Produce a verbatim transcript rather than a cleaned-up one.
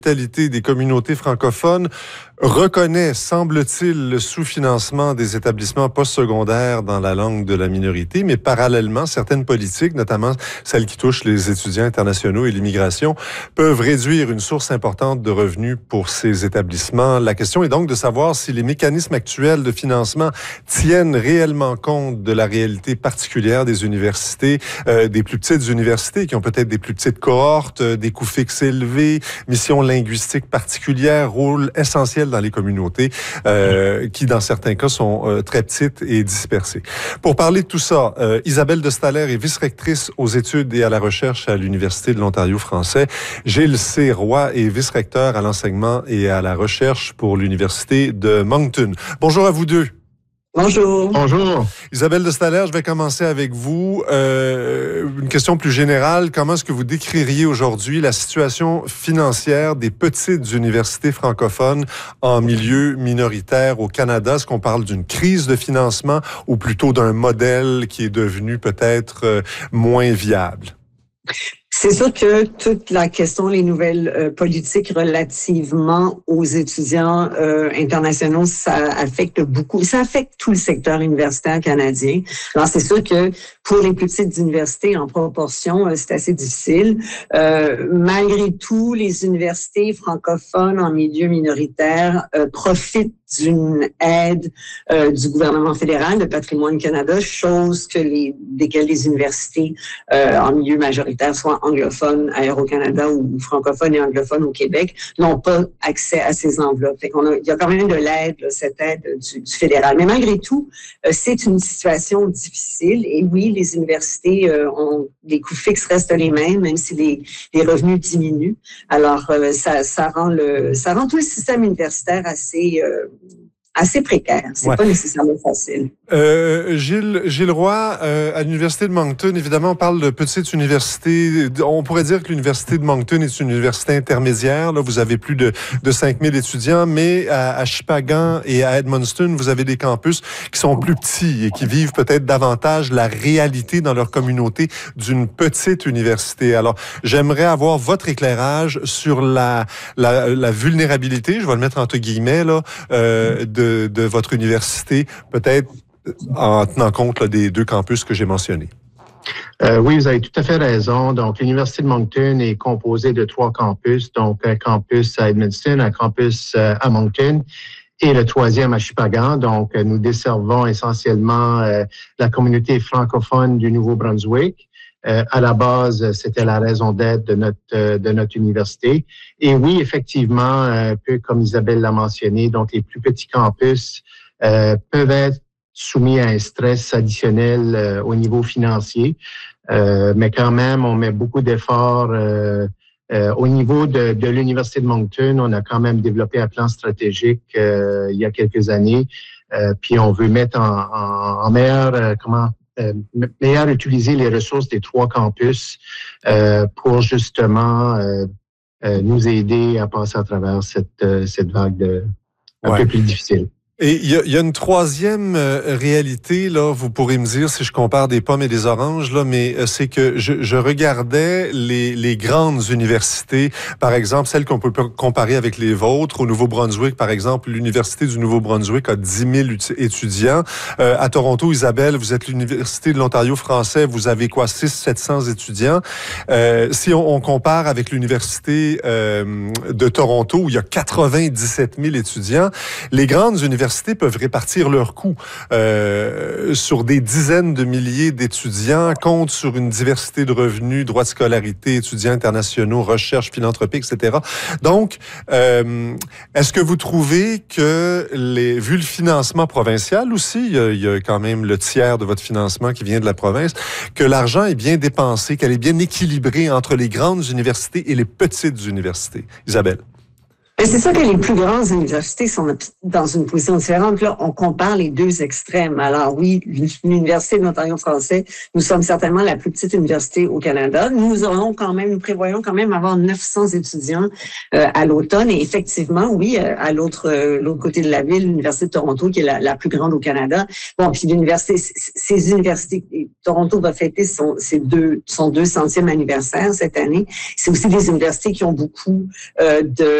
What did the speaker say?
totalité des communautés francophones reconnaît, semble-t-il, le sous-financement des établissements postsecondaires dans la langue de la minorité, mais parallèlement, certaines politiques, notamment celles qui touchent les étudiants internationaux et l'immigration, peuvent réduire une source importante de revenus pour ces établissements. La question est donc de savoir si les mécanismes actuels de financement tiennent réellement compte de la réalité particulière des universités, euh, des plus petites universités qui ont peut-être des plus petites cohortes, euh, des coûts fixes élevés, missions linguistiques particulières, rôle essentiel dans les communautés euh, qui, dans certains cas, sont euh, très petites et dispersées. Pour parler de tout ça, euh, Isabelle de Stahler est vice-rectrice aux études et à la recherche à l'Université de l'Ontario français. Gilles C. Roy est vice-recteur à l'enseignement et à la recherche pour l'Université de Moncton. Bonjour à vous deux. Bonjour. Bonjour. Isabelle de Stahler, je vais commencer avec vous. Euh, une question plus générale. Comment est-ce que vous décririez aujourd'hui la situation financière des petites universités francophones en milieu minoritaire au Canada? Est-ce qu'on parle d'une crise de financement ou plutôt d'un modèle qui est devenu peut-être euh, moins viable? C'est sûr que toute la question, les nouvelles euh, politiques relativement aux étudiants euh, internationaux, ça affecte beaucoup, ça affecte tout le secteur universitaire canadien. Alors, c'est sûr que pour les plus petites universités, en proportion, euh, c'est assez difficile. Euh, malgré tout, les universités francophones en milieu minoritaire euh, profitent d'une aide euh, du gouvernement fédéral, de Patrimoine Canada, chose que les, desquelles les universités euh, en milieu majoritaire, soit anglophones à Aéro-Canada ou francophones et anglophones au Québec, n'ont pas accès à ces enveloppes. Fait qu'on a, il y a quand même de l'aide, là, cette aide du, du fédéral. Mais malgré tout, euh, c'est une situation difficile. Et oui, les universités euh, ont les coûts fixes restent les mêmes, même si les, les revenus diminuent. Alors, euh, ça, ça rend le, ça rend tout le système universitaire assez euh, assez précaire. C'est ouais. pas nécessairement facile. Euh, Gilles, Gilles Roy, euh, à l'Université de Moncton, évidemment, on parle de petite université. On pourrait dire que l'Université de Moncton est une université intermédiaire. Là, vous avez plus de, de cinq mille étudiants, mais à, à Shippagan et à Edmundston, vous avez des campus qui sont plus petits et qui vivent peut-être davantage la réalité dans leur communauté d'une petite université. Alors, j'aimerais avoir votre éclairage sur la, la, la vulnérabilité, je vais le mettre entre guillemets, là, euh, de De, de votre université, peut-être en tenant compte là, des deux campus que j'ai mentionnés. Euh, oui, vous avez tout à fait raison. Donc, l'Université de Moncton est composée de trois campus, donc un campus à Edmundston, un campus euh, à Moncton et le troisième à Shippagan. Donc, nous desservons essentiellement euh, la communauté francophone du Nouveau-Brunswick. Euh, à la base, c'était la raison d'être de notre euh, de notre université. Et oui, effectivement, un peu comme Isabelle l'a mentionné, donc les plus petits campus euh, peuvent être soumis à un stress additionnel euh, au niveau financier, euh, mais quand même, on met beaucoup d'efforts. Euh, euh, au niveau de, de l'Université de Moncton, on a quand même développé un plan stratégique euh, il y a quelques années, euh, puis on veut mettre en, en, en meilleur euh, comment Euh, meilleur utiliser les ressources des trois campus euh, pour justement euh, euh, nous aider à passer à travers cette, euh, cette vague de, un ouais. peu plus difficile. Et il y, y a une troisième euh, réalité, là, vous pourrez me dire si je compare des pommes et des oranges, là, mais euh, c'est que je, je regardais les, les grandes universités, par exemple, celles qu'on peut comparer avec les vôtres. Au Nouveau-Brunswick, par exemple, l'Université du Nouveau-Brunswick a dix mille étudiants. Euh, à Toronto, Isabelle, vous êtes l'Université de l'Ontario français, vous avez quoi, six cents, sept cents étudiants. Euh, si on, on compare avec l'Université euh, de Toronto, où il y a quatre-vingt-dix-sept mille étudiants, les grandes universités peuvent répartir leurs coûts euh, sur des dizaines de milliers d'étudiants, comptent sur une diversité de revenus, droits de scolarité, étudiants internationaux, recherche, philanthropie, et cetera. Donc, euh, est-ce que vous trouvez que, les, vu le financement provincial aussi, il y, a, il y a quand même le tiers de votre financement qui vient de la province, que l'argent est bien dépensé, qu'elle est bien équilibrée entre les grandes universités et les petites universités? Isabelle? Mais c'est sûr que les plus grandes universités sont dans une position différente. Là, on compare les deux extrêmes. Alors oui, l'Université de l'Ontario français, nous sommes certainement la plus petite université au Canada. Nous aurons quand même, nous prévoyons quand même avoir neuf cents étudiants euh, à l'automne. Et effectivement, oui, à l'autre euh, l'autre côté de la ville, l'Université de Toronto, qui est la, la plus grande au Canada. Bon, puis l'université, ces universités, Toronto va fêter son, ses deux, son deux centième anniversaire cette année. C'est aussi des universités qui ont beaucoup euh, de